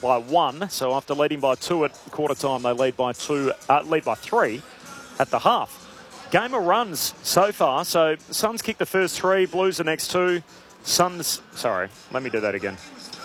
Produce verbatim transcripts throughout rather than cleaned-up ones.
by one. So after leading by two at quarter time, they lead by two, uh, lead by three at the half. Game of runs so far. So Suns kick the first three, Blues the next two. Suns, sorry, let me do that again.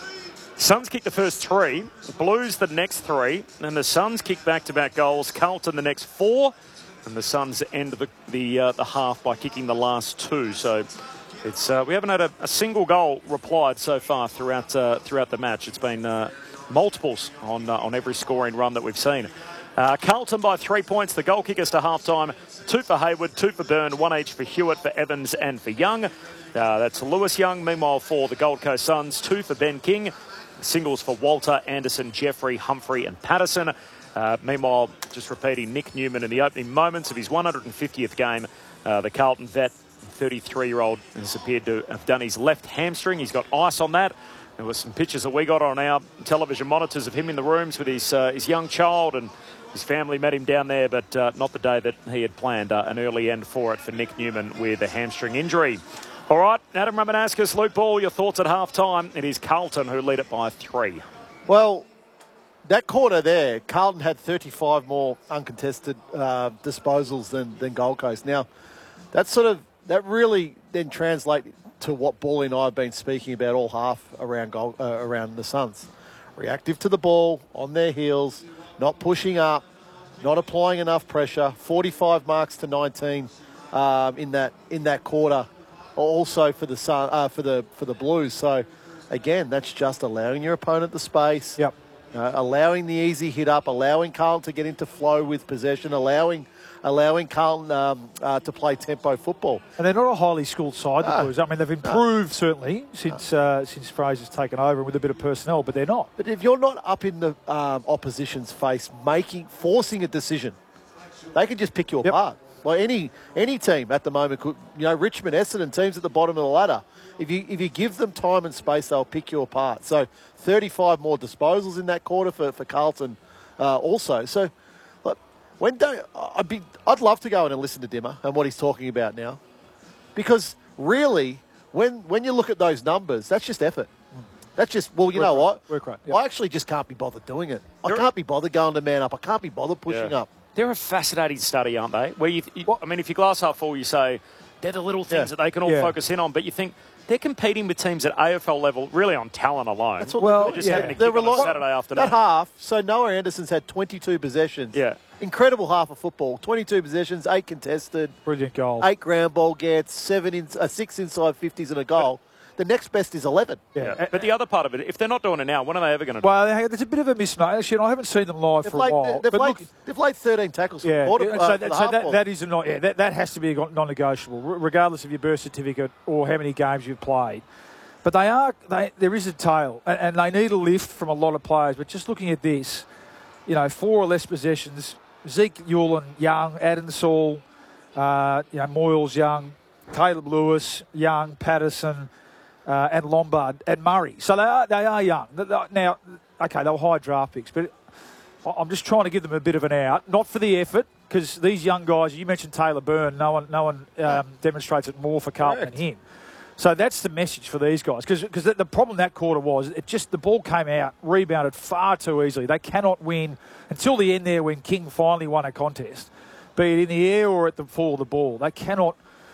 Suns kick the first three, Blues the next three, and the Suns kick back-to-back goals. Carlton the next four, and the Suns end the the, uh, the half by kicking the last two. So it's uh, we haven't had a, a single goal replied so far throughout uh, throughout the match. It's been uh, multiples on uh, on every scoring run that we've seen. Uh, Carlton by three points. The goal kickers to half-time. Two for Hayward, two for Byrne, one each for Hewitt, for Evans and for Young. Uh, that's Lewis Young. Meanwhile, for the Gold Coast Suns, two for Ben King. Singles for Walter, Anderson, Jeffrey, Humphrey and Patterson. Uh, meanwhile, just repeating, Nick Newman in the opening moments of his one hundred fiftieth game. Uh, the Carlton vet, thirty-three-year-old, has appeared to have done his left hamstring. He's got ice on that. There were some pictures that we got on our television monitors of him in the rooms with his uh, his young child, and his family met him down there, but uh, not the day that he had planned. Uh, an early end for it for Nick Newman with a hamstring injury. All right, Adam Ramanauskas, Luke Ball, your thoughts at half-time. It is Carlton who lead it by three. Well, that quarter there, Carlton had thirty-five more uncontested uh, disposals than, than Gold Coast. Now, that sort of, that really then translates to what Ball and I have been speaking about all half around Gold, uh, around the Suns. Reactive to the ball, on their heels, not pushing up, not applying enough pressure. forty-five marks to nineteen um, in that in that quarter. Also for the Sun, uh, for the for the Blues. So again, that's just allowing your opponent the space. Yep. Uh, allowing the easy hit up, allowing Carlton to get into flow with possession, allowing allowing Carlton um, uh, to play tempo football. And they're not a highly skilled side, the No. Blues. I mean, they've improved, no. certainly, since uh, since Fraser's taken over with a bit of personnel, but they're not. But if you're not up in the um, opposition's face, making, forcing a decision, they can just pick you yep. apart. Like any any team at the moment, could, you know, Richmond, Essendon, teams at the bottom of the ladder, if you if you give them time and space, they'll pick you apart. So thirty-five more disposals in that quarter for, for Carlton uh, also. So look, when don't, I'd, be, I'd love to go in and listen to Dimmer and what he's talking about now. Because really, when when you look at those numbers, that's just effort. That's just, well, you Work know rate. what? Work rate, yep. I actually just can't be bothered doing it. I can't be bothered going to man up. I can't be bothered pushing Yeah. up. They're a fascinating study, aren't they? Where you, you I mean, if you glass half full, you say they're the little things Yeah. that they can all Yeah. focus in on, but you think they're competing with teams at A F L level, really on talent alone. That's what Well, they're just yeah. having a They're kick on a rely- Saturday afternoon. That half, so Noah Anderson's had twenty-two possessions. Yeah. Incredible half of football. twenty-two possessions, eight contested, Brilliant goal. eight ground ball gets, seven in, uh, six inside fifties and a goal. The next best is eleven. Yeah. Yeah. But the other part of it, if they're not doing it now, when are they ever going to do it? Well, hey, there's a bit of a mismatch. Actually, I haven't seen them live They've for laid, a while. they've, but laid, look, they've laid thirteen tackles for yeah, the quarter, yeah, uh, so, for that, the so half that, ball. that is a not, yeah, that, that has to be a non-negotiable, r- regardless of your birth certificate or how many games you've played. But they are, they, there is a tail, and, and they need a lift from a lot of players. But just looking at this, you know, four or less possessions, Zeke Newland, Young, Adam Saul, uh, you know, Moyles, Young, Caleb Lewis, Young, Patterson, uh, and Lombard and Murray. So they are they are young. Now, okay, they were high draft picks, but I'm just trying to give them a bit of an out, not for the effort, because these young guys, you mentioned Taylor Byrne, no one no one um, demonstrates it more for Carlton Correct. than him. So that's the message for these guys, because the, the problem that quarter was, it just the ball came out, rebounded far too easily. They cannot win until the end there when King finally won a contest, be it in the air or at the fall of the ball. They cannot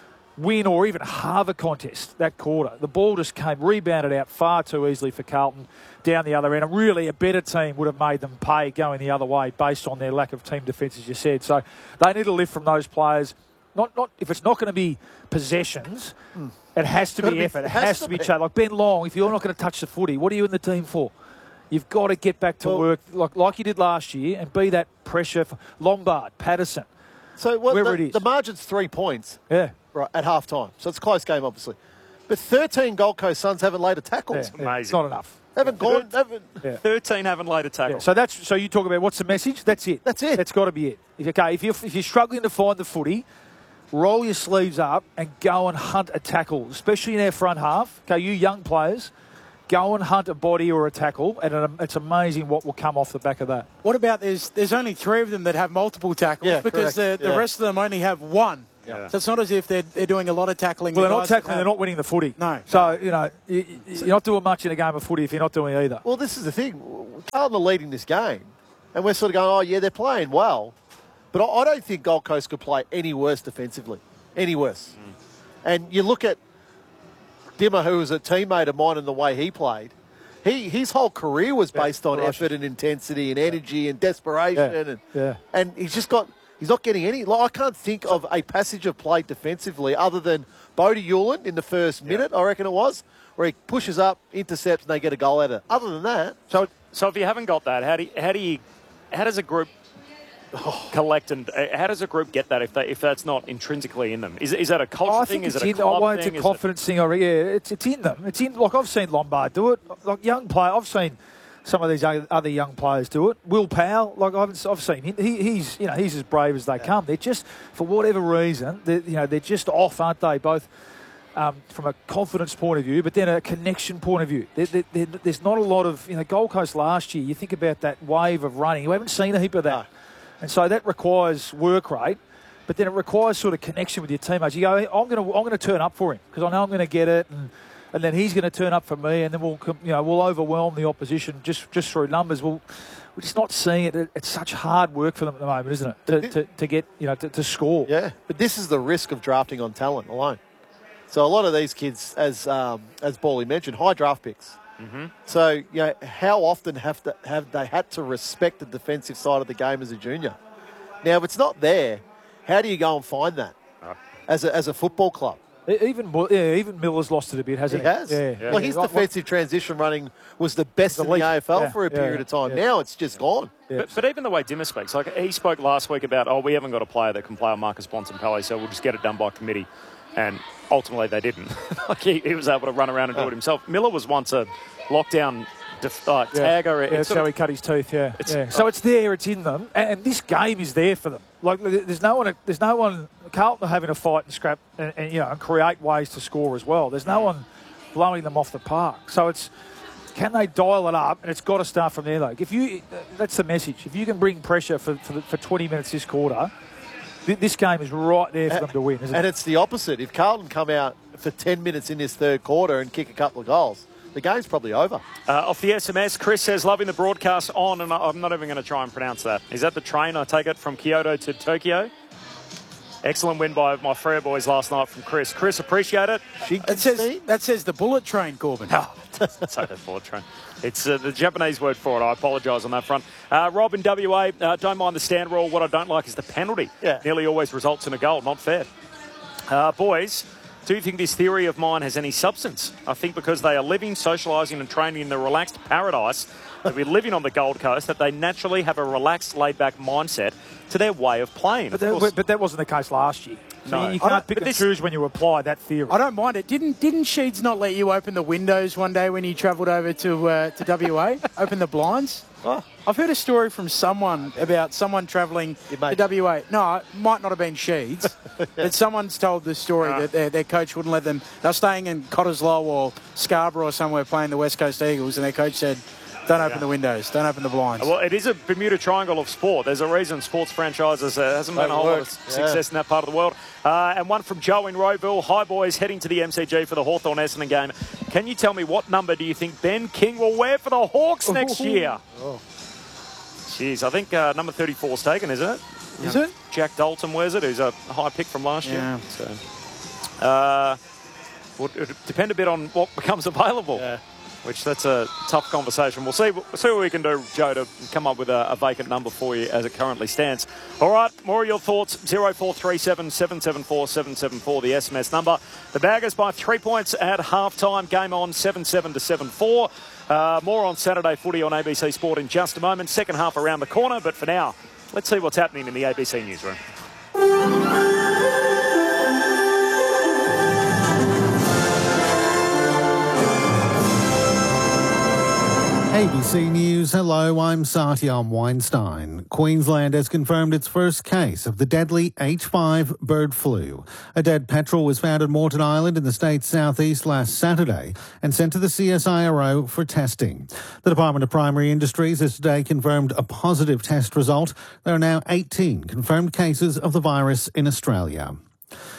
win or even halve a contest that quarter. The ball just came rebounded out far too easily for Carlton down the other end. And really, a better team would have made them pay going the other way based on their lack of team defence, as you said. So they need a lift from those players. Not, not if it's not going to be possessions, mm. it has to be, be effort. It has, has to be change. Like Ben Long, if you're not going to touch the footy, what are you in the team for? You've got to get back to well, work like like you did last year and be that pressure for Lombard, Patterson, so well, whoever the, it is. The margin's three points. Yeah. Right, at half time. So it's a close game, obviously. But thirteen Gold Coast Suns haven't laid a tackle. Yeah, It's yeah, it's not enough. Haven't yeah. gone. Haven't, yeah. thirteen haven't laid a tackle. Yeah. So that's so you talk about what's the message? That's it. That's it. That's got to be it. If, okay, if you're if you're struggling to find the footy, roll your sleeves up and go and hunt a tackle, especially in our front half. Okay, you young players, go and hunt a body or a tackle, and it's amazing what will come off the back of that. What about there's there's only three of them that have multiple tackles yeah, because the, the yeah. rest of them only have one. Yeah. So it's not as if they're, they're doing a lot of tackling. Well, the they're not guys that tackling, have- they're not winning the footy. No. So, you know, you, you're not doing much in a game of footy if you're not doing either. well, this is the thing. Carlton are leading this game, and we're sort of going, oh, yeah, they're playing well. But I, I don't think Gold Coast could play any worse defensively, any worse. Mm. And you look at Dimmer, who was a teammate of mine, and the way he played. He His whole career was based yeah, on effort and intensity and energy and desperation. Yeah. And, yeah. and he's just got... He's not getting any... Like, I can't think of a passage of play defensively other than Bodie Hewland in the first minute, yeah. I reckon it was, where he pushes up, intercepts, and they get a goal out of it. Other than that... So so if you haven't got that, how do you, how do you... How does a group oh. collect and... Uh, how does a group get that if they if that's not intrinsically in them? Is, is that a culture oh, I thing? Think is it's it a in, club I want thing? It's a is confidence it... thing. Or, yeah, it's, it's in them. It's in... Like, I've seen Lombard do it. Like, young player... I've seen... Some of these other young players do it. Will Powell, like I've, I've seen him, he, he's you know he's as brave as they yeah. come. They're just, for whatever reason, you know they're just off, aren't they? Both um, from a confidence point of view, but then a connection point of view. They're, they're, they're, there's not a lot of you know Gold Coast last year. You think about that wave of running. We haven't seen a heap of that, no. and so that requires work rate. But then it requires sort of connection with your teammates. You go, I'm going to I'm going to turn up for him because I know I'm going to get it. And, And then he's going to turn up for me, and then we'll, you know, we'll overwhelm the opposition just, just through numbers. We'll, we're just not seeing it. It's such hard work for them at the moment, isn't it? To, to, to get, you know, to, to score. Yeah, but this is the risk of drafting on talent alone. So a lot of these kids, as um, as Bally mentioned, high draft picks. Mm-hmm. So you know, how often have to, have they had to respect the defensive side of the game as a junior? Now, if it's not there, how do you go and find that uh. as a as a football club? Even yeah, even Miller's lost it a bit, hasn't he? He has. Yeah. Yeah. Well, his like, defensive transition running was the best the in the A F L yeah. for a period yeah. of time. Yeah. Now it's just gone. Yeah. But, but even the way Dimmer speaks, like he spoke last week about, oh, we haven't got a player that can play on Marcus Bontempelli, so we'll just get it done by committee. And ultimately they didn't. like he, he was able to run around and do it himself. Miller was once a lockdown def- uh, yeah. tagger. Yeah, that's how of, he cut his teeth, yeah. It's, yeah. So it's there, it's in them. And, and this game is there for them. Like, there's no one, there's no one, Carlton are having a fight and scrap and, and, you know, and create ways to score as well. There's no one blowing them off the park. So it's, can they dial it up? And it's got to start from there, though. If you, that's the message. If you can bring pressure for, for, the, for twenty minutes this quarter, th- this game is right there for and, them to win, isn't and it? it's the opposite. If Carlton come out for ten minutes in this third quarter and kick a couple of goals, the game's probably over. Uh, off the S M S, Chris says, loving the broadcast on, and I'm not even going to try and pronounce that. Is that the train, I take it, from Kyoto to Tokyo? Excellent win by my Freo boys last night from Chris. Chris, appreciate it. That says, that says the bullet train, Corbin. Oh, say the bullet train. It's uh, the Japanese word for it. I apologise on that front. Uh, Rob in W A, uh, don't mind the stand rule. What I don't like is the penalty. Yeah. Nearly always results in a goal. Not fair. Uh, boys... Do you think this theory of mine has any substance? I think because they are living, socialising and training in the relaxed paradise that we're living on the Gold Coast, that they naturally have a relaxed, laid-back mindset to their way of playing. But, of that, but that wasn't the case last year. So no. You can't pick and this, choose when you apply that theory. I don't mind it. Didn't didn't Sheeds not let you open the windows one day when you travelled over to uh, to W A? Open the blinds? Oh. I've heard a story from someone about someone travelling to W A. No, it might not have been Sheeds, yeah. but someone's told the story uh. that their, their coach wouldn't let them. They were staying in Cottesloe or Scarborough or somewhere playing the West Coast Eagles, and their coach said, don't open yeah. the windows, don't open the blinds. Well, it is a Bermuda Triangle of sport. There's a reason sports franchises uh, hasn't been a whole lot of success yeah. in that part of the world. Uh, and one from Joe in Rowville. Hi, boys, heading to the M C G for the Hawthorn-Essendon game. Can you tell me what number do you think Ben King will wear for the Hawks next year? Oh. Jeez, I think uh, number thirty-four is taken, isn't it? Is it? Jack Dalton wears it, who's a high pick from last yeah. year. So, uh, would it depend a bit on what becomes available. Yeah. Which that's a tough conversation. We'll see, we'll see what we can do, Joe, to come up with a, a vacant number for you as it currently stands. All right, more of your thoughts, zero four three seven, seven seven four, seven seven four, the S M S number. The Baggers by three points at half-time, game on seven seven to seven four. Uh, more on Saturday footy on A B C Sport in just a moment. Second half around the corner, but for now, let's see what's happening in the A B C newsroom. A B C News, hello, I'm Satyam Weinstein. Queensland has confirmed its first case of the deadly H five bird flu. A dead petrel was found at Moreton Island in the state's southeast last Saturday and sent to the C S I R O for testing. The Department of Primary Industries has today confirmed a positive test result. There are now eighteen confirmed cases of the virus in Australia.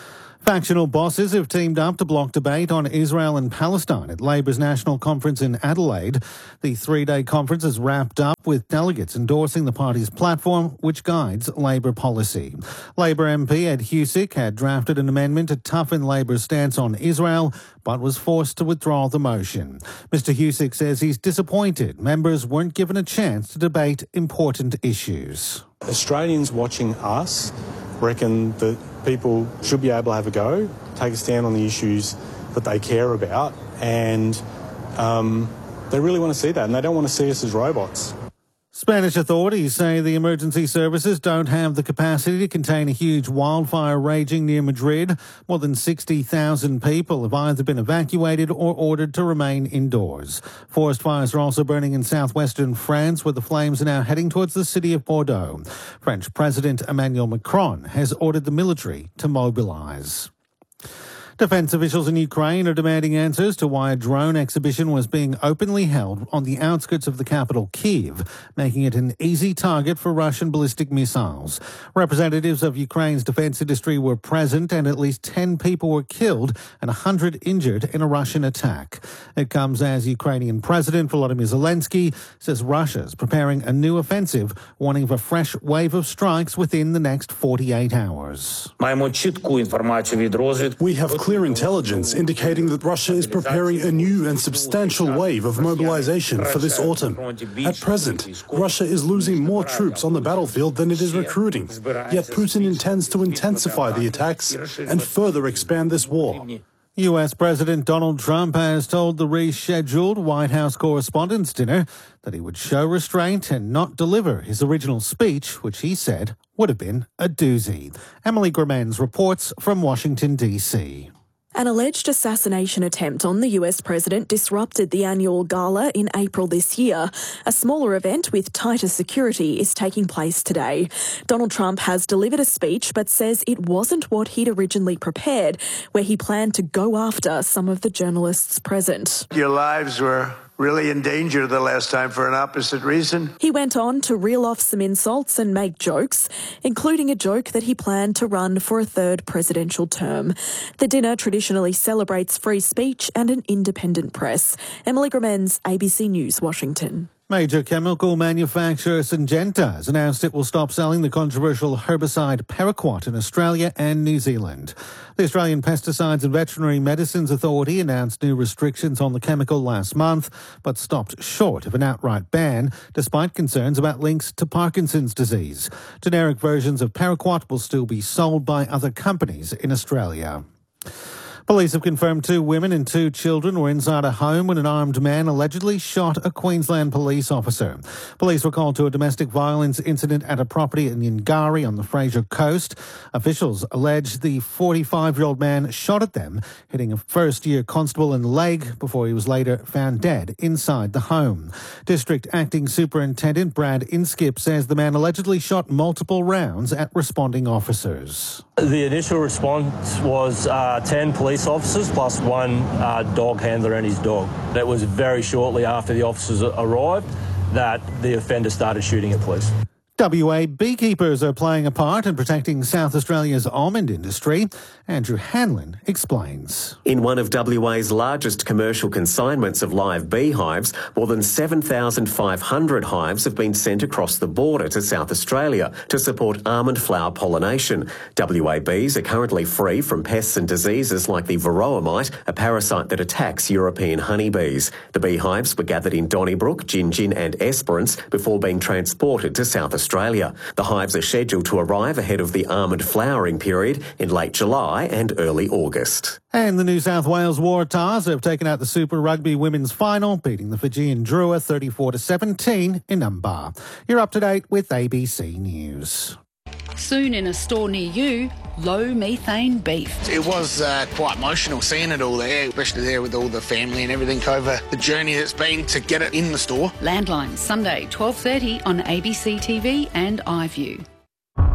Factional bosses have teamed up to block debate on Israel and Palestine at Labor's National Conference in Adelaide. The three-day conference is wrapped up with delegates endorsing the party's platform, which guides Labor policy. Labor M P Ed Husic had drafted an amendment to toughen Labor's stance on Israel, but was forced to withdraw the motion. Mister Husic says he's disappointed members weren't given a chance to debate important issues. Australians watching us reckon that people should be able to have a go, take a stand on the issues that they care about, and um, they really want to see that, and they don't want to see us as robots. Spanish authorities say the emergency services don't have the capacity to contain a huge wildfire raging near Madrid. More than sixty thousand people have either been evacuated or ordered to remain indoors. Forest fires are also burning in southwestern France, where the flames are now heading towards the city of Bordeaux. French President Emmanuel Macron has ordered the military to mobilise. Defence officials in Ukraine are demanding answers to why a drone exhibition was being openly held on the outskirts of the capital, Kyiv, making it an easy target for Russian ballistic missiles. Representatives of Ukraine's defence industry were present, and at least ten people were killed and one hundred injured in a Russian attack. It comes as Ukrainian President Volodymyr Zelensky says Russia's preparing a new offensive, warning of a fresh wave of strikes within the next forty-eight hours. We have clear intelligence indicating that Russia is preparing a new and substantial wave of mobilization for this autumn. At present, Russia is losing more troops on the battlefield than it is recruiting, yet Putin intends to intensify the attacks and further expand this war. U S President Donald Trump has told the rescheduled White House Correspondents' Dinner that he would show restraint and not deliver his original speech, which he said would have been a doozy. Emily Gramens reports from Washington, D C. An alleged assassination attempt on the U S president disrupted the annual gala in April this year. A smaller event with tighter security is taking place today. Donald Trump has delivered a speech but says it wasn't what he'd originally prepared, where he planned to go after some of the journalists present. Your lives were really in danger the last time for an opposite reason. He went on to reel off some insults and make jokes, including a joke that he planned to run for a third presidential term. The dinner traditionally celebrates free speech and an independent press. Emily Gramens, A B C News, Washington. Major chemical manufacturer Syngenta has announced it will stop selling the controversial herbicide Paraquat in Australia and New Zealand. The Australian Pesticides and Veterinary Medicines Authority announced new restrictions on the chemical last month, but stopped short of an outright ban, despite concerns about links to Parkinson's disease. Generic versions of Paraquat will still be sold by other companies in Australia. Police have confirmed two women and two children were inside a home when an armed man allegedly shot a Queensland police officer. Police were called to a domestic violence incident at a property in Yingari on the Fraser Coast. Officials allege the forty-five-year-old man shot at them, hitting a first-year constable in the leg before he was later found dead inside the home. District Acting Superintendent Brad Inskip says the man allegedly shot multiple rounds at responding officers. The initial response was uh, ten police officers plus one uh, dog handler and his dog. That was very shortly after the officers arrived that the offender started shooting at police. W A beekeepers are playing a part in protecting South Australia's almond industry. Andrew Hanlon explains. In one of W A's largest commercial consignments of live beehives, more than seven thousand five hundred hives have been sent across the border to South Australia to support almond flower pollination. W A bees are currently free from pests and diseases like the varroa mite, a parasite that attacks European honeybees. The beehives were gathered in Donnybrook, Gingin and Esperance before being transported to South Australia. Australia. The hives are scheduled to arrive ahead of the almond flowering period in late July and early August. And the New South Wales Waratahs have taken out the Super Rugby Women's Final, beating the Fijian Drua thirty-four to seventeen in Umbar. You're up to date with A B C News. Soon in a store near you, low methane beef. It was uh, quite emotional seeing it all there, especially there with all the family and everything over the journey that's been to get it in the store. Landline, Sunday, twelve thirty on A B C T V and iView.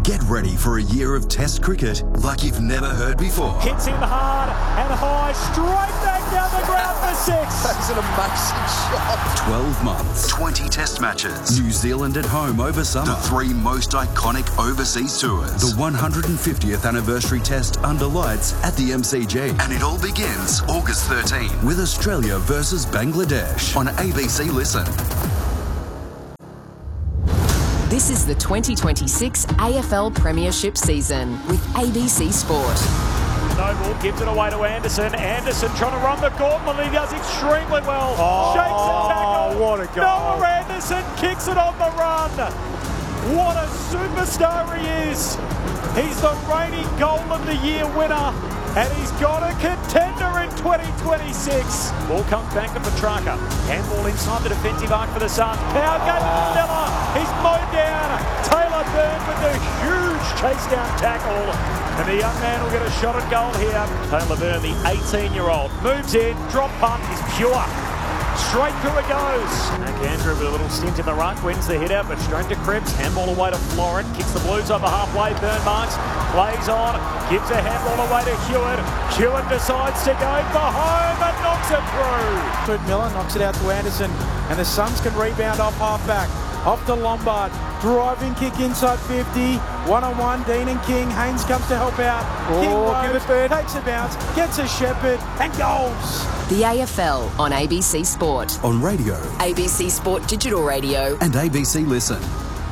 Get ready for a year of Test cricket like you've never heard before. Hits in hard and high, straight back down the ground for six. That's an amazing shot. twelve months, twenty Test matches. New Zealand at home over summer. The three most iconic overseas tours. The one hundred fiftieth anniversary Test under lights at the M C G. And it all begins August thirteenth with Australia versus Bangladesh on A B C Listen. This is the twenty twenty-six A F L Premiership season with A B C Sport. Noble gives it away to Anderson. Anderson trying to run the gauntlet. He does extremely well. Oh, Shakes the tackle. What a goal. Noah Anderson kicks it on the run. What a superstar he is. He's the reigning Goal of the Year winner. And he's got a contender in twenty twenty-six. Ball comes back to Petrarca. Handball inside the defensive arc for the Suns. Power game to Miller. He's mowed down. Taylor Byrne with the huge chase down tackle. And the young man will get a shot at goal here. Taylor Byrne, the eighteen-year-old, moves in. Drop punt is pure. Straight through it goes. Andrew with a little stint in the ruck, wins the hit out, but straight to Cripps. Handball away to Florent, kicks the Blues over halfway. Burn marks, plays on, gives a handball away to Hewitt. Hewitt decides to go for home and knocks it through. Good Miller knocks it out to Anderson, and the Suns can rebound off halfback. Off to Lombard, driving kick inside fifty, one-on-one, Dean and King. Haynes comes to help out. Oh, King give rows, takes a bounce, gets a Shepherd, and goals. The A F L on A B C Sport. On radio. A B C Sport Digital Radio. And A B C Listen.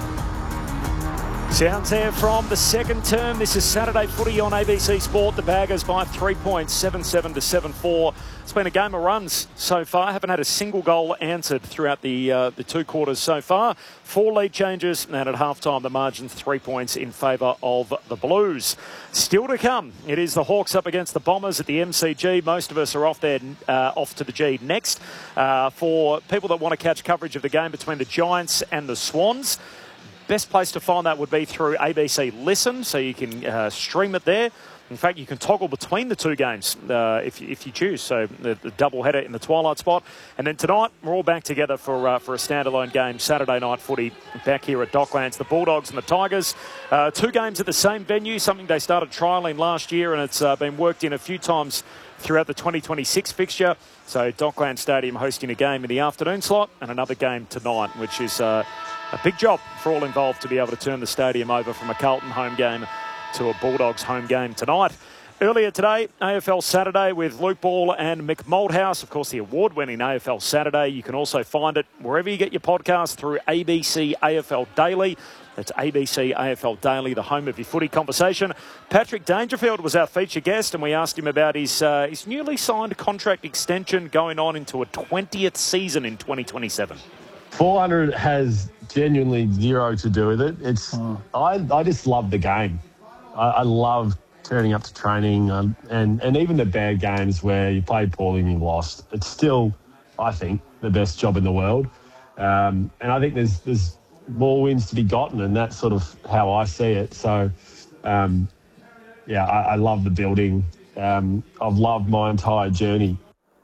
Sounds there from the second term. This is Saturday footy on A B C Sport. The Baggers by three points, seven seven to seven four. It's been a game of runs so far. Haven't had a single goal answered throughout the uh, the two quarters so far. Four lead changes, and at halftime the margin's three points in favour of the Blues. Still to come, it is the Hawks up against the Bombers at the M C G. Most of us are off there, uh, off to the G next. Uh, for people that want to catch coverage of the game between the Giants and the Swans, best place to find that would be through A B C Listen, so you can uh, stream it there. In fact, you can toggle between the two games uh, if, if you choose. So the, the double header in the twilight spot. And then tonight, we're all back together for uh, for a standalone game, Saturday night footy, back here at Docklands. The Bulldogs and the Tigers. Uh, two games at the same venue, something they started trialling last year, and it's uh, been worked in a few times throughout the twenty twenty-six fixture. So Docklands Stadium hosting a game in the afternoon slot and another game tonight, which is uh, a big job for all involved to be able to turn the stadium over from a Carlton home game to a Bulldogs home game tonight. Earlier today, A F L Saturday with Luke Ball and Mick Moldhouse. Of course, the award-winning A F L Saturday. You can also find it wherever you get your podcast through A B C A F L Daily. That's A B C A F L Daily, the home of your footy conversation. Patrick Dangerfield was our feature guest, and we asked him about his uh, his newly signed contract extension going on into a twentieth season in twenty twenty-seven. four hundred has genuinely zero to do with it. It's oh. I, I just love the game. I, I love turning up to training um, and, and even the bad games where you played poorly and you lost. It's still, I think, the best job in the world. Um, and I think there's there's more wins to be gotten, and that's sort of how I see it. So, um, yeah, I, I love the building. Um, I've loved my entire journey.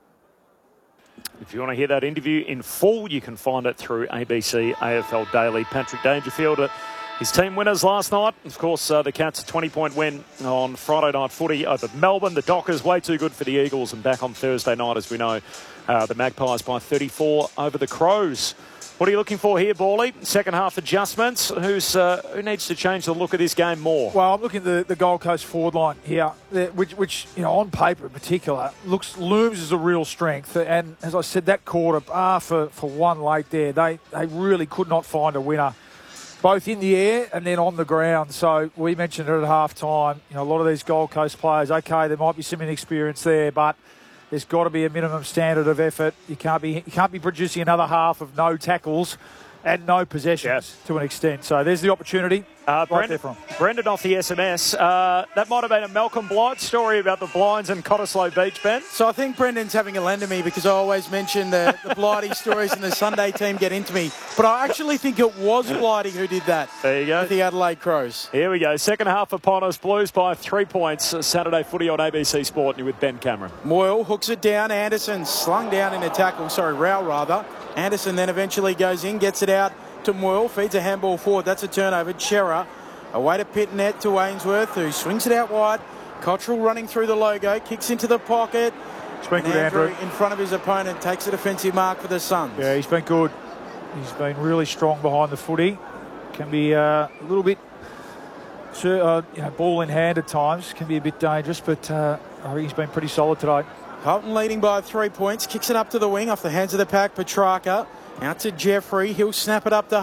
If you want to hear that interview in full, you can find it through A B C A F L Daily. Patrick Dangerfield, uh, his team winners last night. Of course, uh, the Cats a twenty-point win on Friday night footy over Melbourne. The Dockers way too good for the Eagles, and back on Thursday night, as we know, uh, the Magpies by thirty-four over the Crows. What are you looking for here, Bawley? Second half adjustments. Who's uh, who needs to change the look of this game more? Well, I'm looking at the, the Gold Coast forward line here, which, which you know, on paper in particular, looks looms as a real strength. And as I said, that quarter, bar for, for one late there, they, they really could not find a winner, both in the air and then on the ground. So we mentioned it at half time. You know, a lot of these Gold Coast players, okay, there might be some inexperience there, but there's got to be a minimum standard of effort. You can't be you can't be producing another half of no tackles and no possessions yes. to an extent. So there's the opportunity. Uh, Brendan, Brendan off the S M S. Uh, that might have been a Malcolm Blight story about the blinds in Cottesloe Beach, Ben. So I think Brendan's having a lend to me because I always mention the, the Blighty stories and the Sunday team get into me. But I actually think it was Blighty who did that. There you go. With the Adelaide Crows. Here we go. Second half upon us. Blues by three points. Saturday footy on A B C Sport. You're with Ben Cameron. Moyle hooks it down. Anderson slung down in a tackle. Sorry, Rao rather. Anderson then eventually goes in, gets it out to Moyle, feeds a handball forward. That's a turnover. Chera Away to Pitnet to Ainsworth, who swings it out wide. Cottrell running through the logo, kicks into the pocket. It's been and good, Andrew, Andrew. in front of his opponent, takes a defensive mark for the Suns. Yeah, he's been good. He's been really strong behind the footy. Can be uh, a little bit, uh, you know, ball in hand at times. Can be a bit dangerous, but uh, I think he's been pretty solid today. Carlton leading by three points, kicks it up to the wing off the hands of the pack. Petrarca out to Jeffrey. He'll snap it up to